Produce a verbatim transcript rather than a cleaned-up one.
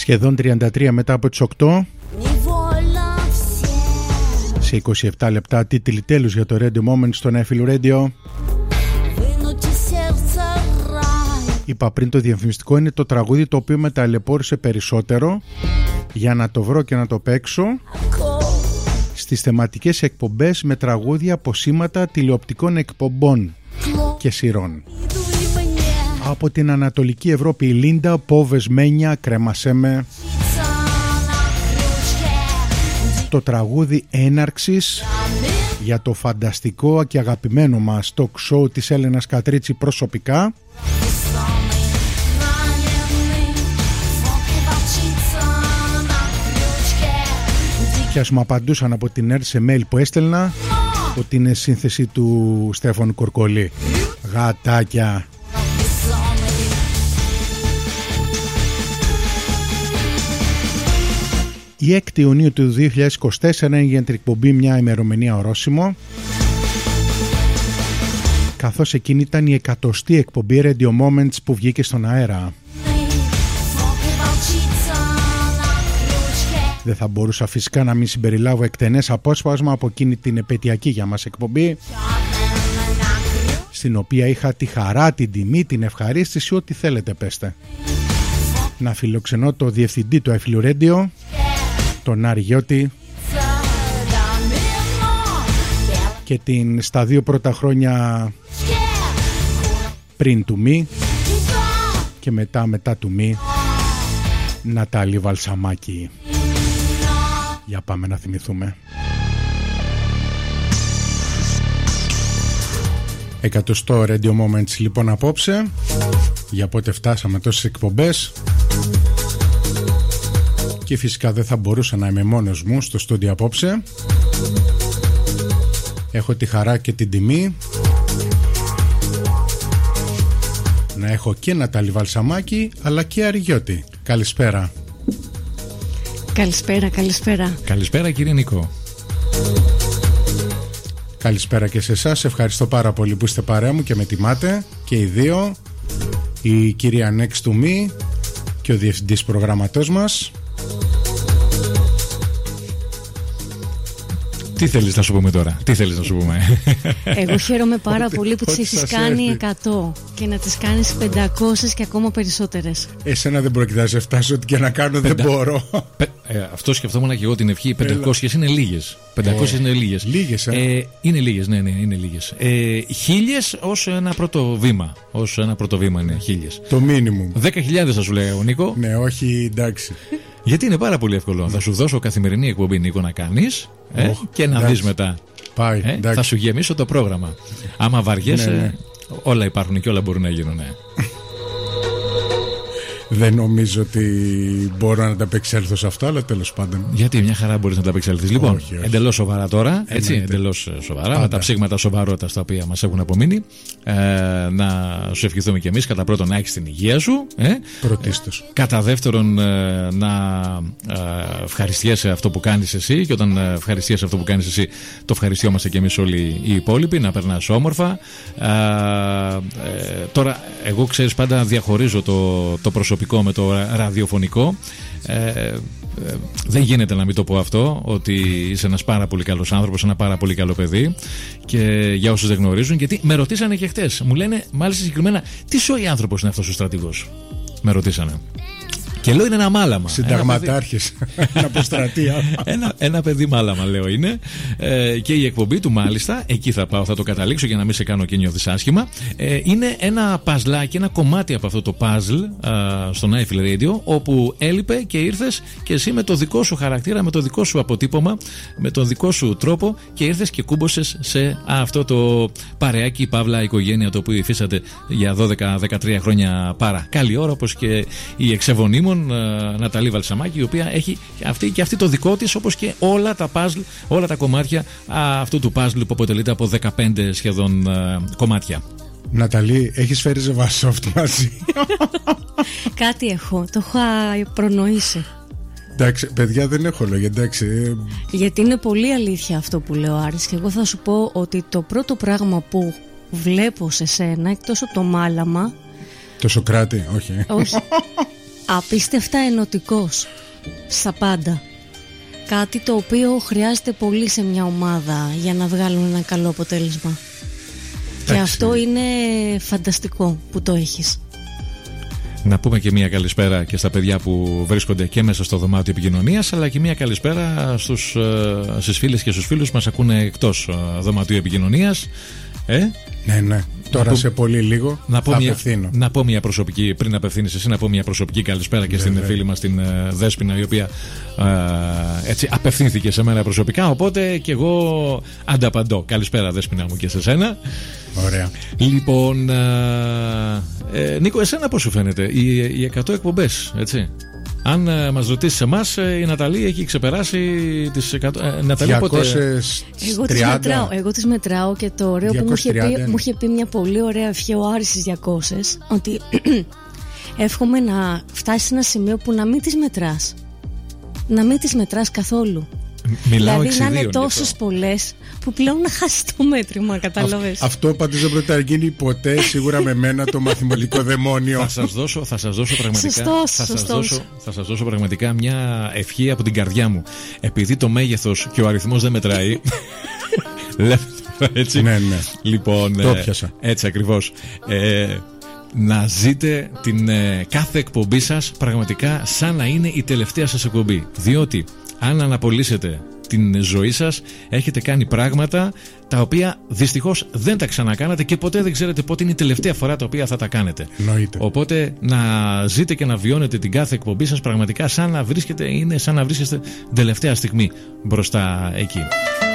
Σχεδόν τριάντα τρία μετά από τις οκτώ. Σε είκοσι επτά λεπτά τίτλοι τέλους για το Radio Moment στο Νέφιλου Radio. Είπα πριν, το διαφημιστικό είναι το τραγούδι το οποίο με ταλαιπώρησε περισσότερο για να το βρω και να το παίξω στις θεματικές εκπομπές με τραγούδια από σήματα τηλεοπτικών εκπομπών και σειρών. Από την Ανατολική Ευρώπη η Λίντα, Πόβες Μένια, Κρέμασέμε. Το τραγούδι έναρξης για το φανταστικό και αγαπημένο μας talk show της Έλενας Κατρίτσι προσωπικά. Και ας μου απαντούσαν από την ΕΡΤ σε mail που έστελνα ότι είναι σύνθεση του Στέφανου Κορκολή. Γατάκια. Η έκτη Ιουνίου του δύο χιλιάδες είκοσι τέσσερα έγινε την εκπομπή μια ημερομηνία ορόσημο, καθώς εκείνη ήταν η εκατοστή εκπομπή Radio Moments που βγήκε στον αέρα. Δεν θα μπορούσα φυσικά να μην συμπεριλάβω εκτενές απόσπασμα από εκείνη την επαιτειακή για μας εκπομπή, στην οποία είχα τη χαρά, την τιμή, την ευχαρίστηση, ό,τι θέλετε πέστε, να φιλοξενώ το διευθυντή του Νέφιλου Radio, τον Άρη Γιώτη, και την στα δύο πρώτα χρόνια πριν του Μη και μετά μετά του Μη Νατάλη Βαλσαμάκη. Για πάμε να θυμηθούμε. Εκατοστό Radio Moments λοιπόν απόψε. Για πότε φτάσαμε τόσες εκπομπές. Και φυσικά δεν θα μπορούσα να είμαι μόνος μου στο στούντιο απόψε. Έχω τη χαρά και την τιμή να έχω και Νατάλη Βαλσαμάκη αλλά και Αριγιώτη. Καλησπέρα. Καλησπέρα, καλησπέρα. Καλησπέρα κύριε Νίκο. Καλησπέρα και σε εσάς. Ευχαριστώ πάρα πολύ που είστε παρέα μου και με τιμάτε και οι δύο. Η κυρία Next to Me και ο διευθυντής προγραμματός μας. Τι θέλεις να σου πούμε τώρα, τι θέλεις να σου πούμε? Εγώ χαίρομαι πάρα πολύ που τις έχεις κάνει εκατό και να τις κάνεις πεντακόσιες και ακόμα περισσότερες. Εσένα δεν πρόκειται να φτάσω, ό,τι και να κάνω δεν μπορώ. Πε, ε, αυτό σκεφτόμουν και εγώ την ευχή. πεντακόσιες είναι λίγες. πεντακόσιες είναι λίγες. Λίγες, ε. ε. Είναι λίγες, ναι, ναι, είναι λίγες. Ε, χίλιες ως ένα πρώτο βήμα. Ως ένα πρώτο βήμα είναι χίλιες. Το μίνιμουμ. Δέκα χιλιάδες θα σου λέω, Νίκο. Ναι, όχι, εντάξει. Γιατί είναι πάρα πολύ εύκολο. Θα σου δώσω καθημερινή εκπομπή, Νίκο, να κάνεις ε, oh, και να δεις μετά. Πάει, ε, θα σου γεμίσω το πρόγραμμα. Άμα βαριέσαι, ναι, ναι. όλα υπάρχουν και όλα μπορούν να γίνουν. Ναι. Δεν νομίζω ότι μπορώ να ανταπεξέλθω σε αυτό, αλλά τέλος πάντων. Γιατί μια χαρά μπορείς να ανταπεξέλθεις. Λοιπόν, όχι, όχι. εντελώς σοβαρά τώρα. Έτσι, εντελώς σοβαρά. Πάντα. Με τα ψήγματα σοβαρότητας τα οποία μας έχουν απομείνει. Ε, να σου ευχηθούμε κι εμείς κατά πρώτον να έχεις την υγεία σου. Ε, Πρωτίστως. Ε, κατά δεύτερον, ε, να ε, ευχαριστιέσαι αυτό που κάνεις εσύ. Και όταν ε, ευχαριστιέσαι αυτό που κάνεις εσύ, το ευχαριστιόμαστε κι εμείς όλοι οι υπόλοιποι. Να περνάς όμορφα. Ε, ε, τώρα, εγώ ξέρεις, πάντα διαχωρίζω το, το προσωπικό με το ραδιοφωνικό. ε, ε, δεν γίνεται να μην το πω αυτό, ότι είσαι ένας πάρα πολύ καλός άνθρωπος, ένα πάρα πολύ καλό παιδί. Και για όσους δεν γνωρίζουν, γιατί με ρωτήσανε και χτες, μου λένε μάλιστα συγκεκριμένα, τι σόι άνθρωπος είναι αυτός ο στρατηγός, με ρωτήσανε. Και λέω είναι ένα μάλαμα. Συνταγματάρχης. Ένα αποστρατεία. ένα, ένα παιδί μάλαμα, λέω είναι. Ε, και η εκπομπή του, μάλιστα, εκεί θα πάω, θα το καταλήξω για να μην σε κάνω και νιώθεις άσχημα. Ε, είναι ένα παζλάκι, ένα κομμάτι από αυτό το puzzle στο Νέφιλ Radio, όπου έλειπε και ήρθες και εσύ με το δικό σου χαρακτήρα, με το δικό σου αποτύπωμα, με τον δικό σου τρόπο και ήρθες και κούμποσες σε αυτό το παρεάκι, παύλα οικογένεια, το οποίο υφίσατε για δώδεκα δεκατρία χρόνια πάρα καλή ώρα, όπως και η εξεβονίμων Ναταλή Βαλσαμάκη, η οποία έχει αυτή, και αυτή το δικό της, όπως και όλα τα puzzle, όλα τα κομμάτια α, αυτού του puzzle που αποτελείται από δεκαπέντε σχεδόν α, κομμάτια. Ναταλή, έχεις φέρει ζεβασόφτ μαζί? Κάτι έχω, το έχω προνοήσει. Εντάξει, παιδιά, δεν έχω λόγια, εντάξει. Γιατί είναι πολύ αλήθεια αυτό που λέω, Άρης, και εγώ θα σου πω ότι το πρώτο πράγμα που βλέπω σε σένα, εκτός από το μάλαμα. Το Σοκράτη, όχι. Όχι. απίστευτα ενωτικός στα πάντα. Κάτι το οποίο χρειάζεται πολύ σε μια ομάδα για να βγάλουν ένα καλό αποτέλεσμα. Και αυτό είναι φανταστικό που το έχεις. Να πούμε και μια καλησπέρα και στα παιδιά που βρίσκονται και μέσα στο δωμάτιο επικοινωνίας, αλλά και μια καλησπέρα στους, στις φίλες και στους φίλους που μας ακούνε εκτός δωματίου επικοινωνίας. Ε? Ναι, ναι. Τώρα πω, σε πολύ λίγο να πω θα μια, απευθύνω. Να πω μια προσωπική, πριν απευθύνεις εσύ, να πω μια προσωπική καλησπέρα και στην φίλη μας την uh, Δέσποινα, η οποία uh, έτσι απευθύνθηκε σε μένα προσωπικά. Οπότε και εγώ ανταπαντώ. Καλησπέρα, Δέσποινα μου, και σε σένα. Ωραία. Λοιπόν, uh, ε, Νίκο, εσένα πώς σου φαίνεται οι, οι εκατό εκπομπές, έτσι? Αν ε, μας ρωτήσεις εμάς, ε, η Ναταλή έχει ξεπεράσει τις εκατό. Ε, Ναταλή, διακόσια τριάντα. Πότε... Εγώ τις μετράω, εγώ τις μετράω και το ωραίο που μου είχε, πει, μου είχε πει μια πολύ ωραία ευχή ο Άρης στις διακόσιες, ότι εύχομαι να φτάσει σε ένα σημείο που να μην τις μετράς. Να μην τις μετράς καθόλου. Μιλάω δηλαδή να είναι τόσες πολλές που πλέον να χάσει το μέτρημα, κατάλαβες. Αυτό πάντως δεν πρόκειται να γίνει ποτέ, σίγουρα με μένα το μαθηματικό δαιμόνιο. Θα σας δώσω, θα σας δώσω πραγματικά σωστός, θα, σας σωστός. δώσω, θα σας δώσω πραγματικά μια ευχή από την καρδιά μου. Επειδή το μέγεθος και ο αριθμός δεν μετράει. Έτσι. Ναι, ναι. Λοιπόν, το πιάσα. Έτσι ακριβώς. ε, Να ζείτε την ε, κάθε εκπομπή σας πραγματικά σαν να είναι η τελευταία σας εκπομπή. Διότι αν αναπολύσετε την ζωή σας, έχετε κάνει πράγματα τα οποία δυστυχώς δεν τα ξανακάνατε και ποτέ δεν ξέρετε πότε είναι η τελευταία φορά τα οποία θα τα κάνετε. Νοείται. Οπότε να ζείτε και να βιώνετε την κάθε εκπομπή σας πραγματικά σαν να βρίσκετε, είναι σαν να βρίσκεστε τελευταία στιγμή μπροστά εκεί.